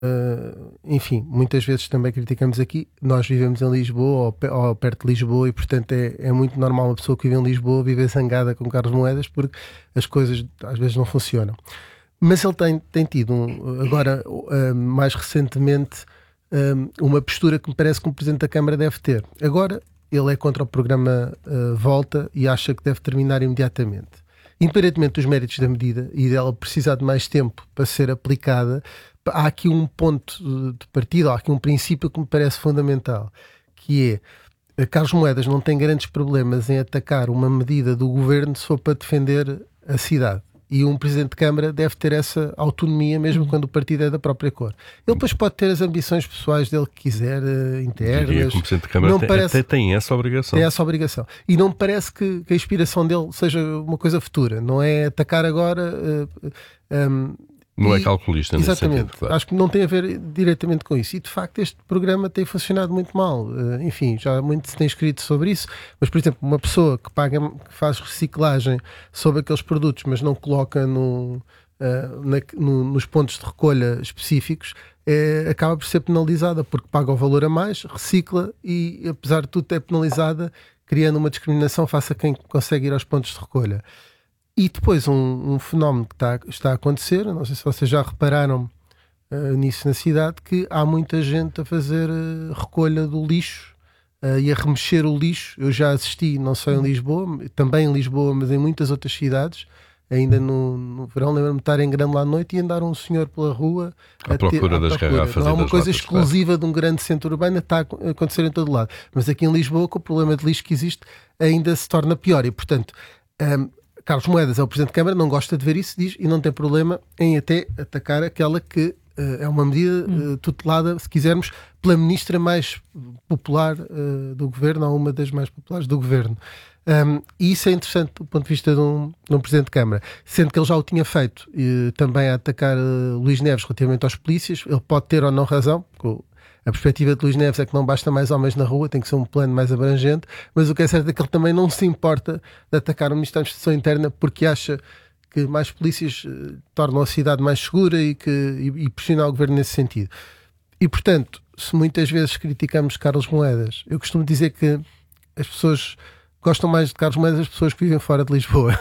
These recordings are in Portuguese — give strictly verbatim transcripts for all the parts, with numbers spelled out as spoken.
Uh, enfim, muitas vezes também criticamos aqui, nós vivemos em Lisboa ou, pe- ou perto de Lisboa e portanto é, é muito normal uma pessoa que vive em Lisboa viver zangada com Carlos Moedas porque as coisas às vezes não funcionam. Mas ele tem, tem tido um, agora uh, mais recentemente um, uma postura que me parece que o Presidente da Câmara deve ter. Agora ele é contra o programa uh, Volta e acha que deve terminar imediatamente. Independentemente dos méritos da medida e dela precisar de mais tempo para ser aplicada, há aqui um ponto de partida, há aqui um princípio que me parece fundamental, que é, Carlos Moedas não tem grandes problemas em atacar uma medida do governo se for para defender a cidade. E um Presidente de Câmara deve ter essa autonomia mesmo quando o partido é da própria cor. Ele depois pode ter as ambições pessoais dele que quiser, uh, internas. Diria que o Presidente de Câmara não tem, parece, até tem essa obrigação. Tem essa obrigação. E não me parece que, que a inspiração dele seja uma coisa futura. Não é atacar agora... Uh, um, Não e, é calculista nesse exatamente, sentido, claro. Acho que não tem a ver diretamente com isso. E de facto este programa tem funcionado muito mal. Uh, enfim, já muito se tem escrito sobre isso. Mas, por exemplo, uma pessoa que paga, que faz reciclagem sobre aqueles produtos, mas não coloca no, uh, na, no, nos pontos de recolha específicos, é, acaba por ser penalizada porque paga o valor a mais, recicla e, apesar de tudo, é penalizada, criando uma discriminação face a quem consegue ir aos pontos de recolha. E depois um, um fenómeno que está, está a acontecer, não sei se vocês já repararam uh, nisso na cidade, que há muita gente a fazer uh, recolha do lixo uh, e a remexer o lixo. Eu já assisti, não só em Lisboa, também em Lisboa, mas em muitas outras cidades. Ainda no, no verão, lembro-me de estar em grande lá à noite e andar um senhor pela rua à procura ter, à das procura. garrafas. Não é uma coisa latas, exclusiva claro. de um grande centro urbano, está a acontecer em todo lado. Mas aqui em Lisboa, com o problema de lixo que existe, ainda se torna pior. E, portanto... Um, Carlos Moedas é o Presidente da Câmara, não gosta de ver isso, diz, e não tem problema em até atacar aquela que uh, é uma medida uh, tutelada, se quisermos, pela ministra mais popular uh, do Governo, ou uma das mais populares do Governo. Um, e isso é interessante do ponto de vista de um, de um Presidente de Câmara, sendo que ele já o tinha feito uh, também a atacar uh, Luís Neves relativamente aos polícias. Ele pode ter ou não razão, porque a perspectiva de Luís Neves é que não basta mais homens na rua, tem que ser um plano mais abrangente, mas o que é certo é que ele também não se importa de atacar o Ministro da Administração Interna porque acha que mais polícias uh, tornam a cidade mais segura e, que, e, e pressiona o Governo nesse sentido. E, portanto, se muitas vezes criticamos Carlos Moedas, eu costumo dizer que as pessoas gostam mais de Carlos Moedas as pessoas que vivem fora de Lisboa.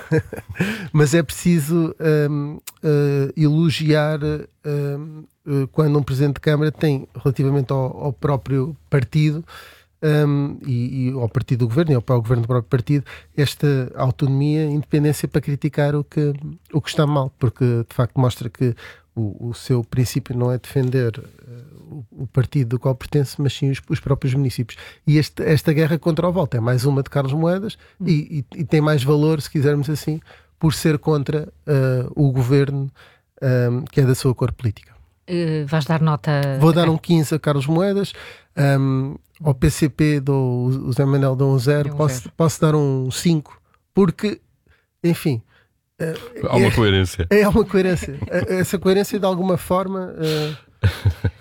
Mas é preciso um, uh, elogiar um, uh, quando um Presidente de Câmara tem, relativamente ao, ao próprio partido um, e, e ao partido do Governo e ao Governo do próprio partido, esta autonomia e independência para criticar o que, o que está mal, porque de facto mostra que o, o seu princípio não é defender uh, o, o partido do qual pertence, mas sim os, os próprios municípios. E este, esta guerra contra o Volta é mais uma de Carlos Moedas hum. e, e, e tem mais valor, se quisermos assim, por ser contra uh, o Governo um, que é da sua cor política. Uh, vais dar nota... Vou dar um quinze a Carlos Moedas, um, ao P C P dou, o Zé Manuel dou um zero, um posso, zero. posso dar um cinco, porque, enfim... Uh, há uma é, coerência. É, há uma coerência. Essa coerência, de alguma forma... Uh...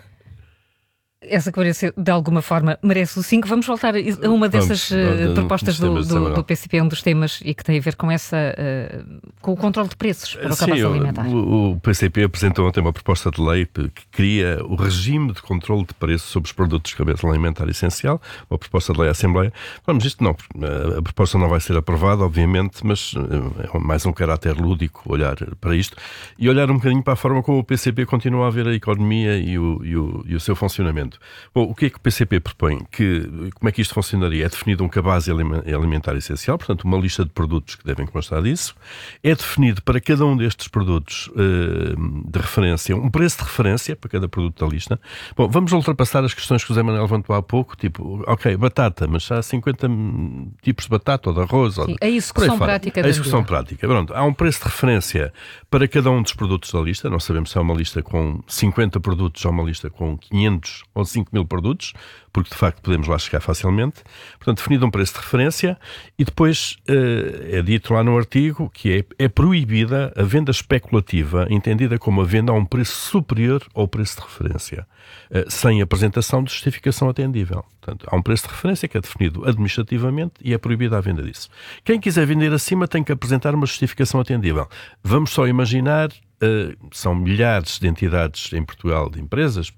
Essa coerência, de alguma forma, merece o cinco. Vamos voltar a uma dessas Vamos, uh, propostas do, do, do P C P, um dos temas, e que tem a ver com essa uh, com o controle de preços para o cabaz alimentar. O, o P C P apresentou ontem uma proposta de lei que cria o regime de controle de preços sobre os produtos de cabaz alimentar essencial, uma proposta de lei à Assembleia. Vamos, isto não, a proposta não vai ser aprovada, obviamente, mas é mais um caráter lúdico olhar para isto e olhar um bocadinho para a forma como o P C P continua a ver a economia e o, e o, e o seu funcionamento. Bom, o que é que o P C P propõe? Que, como é que isto funcionaria? É definido um cabaz alimentar essencial, portanto uma lista de produtos que devem constar disso. É definido para cada um destes produtos uh, de referência, um preço de referência para cada produto da lista. Bom, vamos ultrapassar as questões que o Zé Manuel levantou há pouco, tipo, ok, batata, mas há cinquenta tipos de batata ou de arroz. Sim, ou de... a execução prática. A execução prática. Pronto, há um preço de referência para cada um dos produtos da lista. Não sabemos se é uma lista com cinquenta produtos ou uma lista com quinhentos ou cinco mil produtos, porque de facto podemos lá chegar facilmente. Portanto, definido um preço de referência e depois uh, é dito lá no artigo que é, é proibida a venda especulativa, entendida como a venda a um preço superior ao preço de referência, uh, sem apresentação de justificação atendível. Portanto, há um preço de referência que é definido administrativamente e é proibida a venda disso. Quem quiser vender acima tem que apresentar uma justificação atendível. Vamos só imaginar uh, são milhares de entidades em Portugal, de empresas,